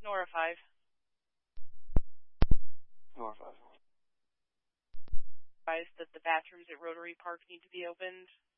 Nora 5. Nora 5. Advised that the bathrooms at Rotary Park need to be opened.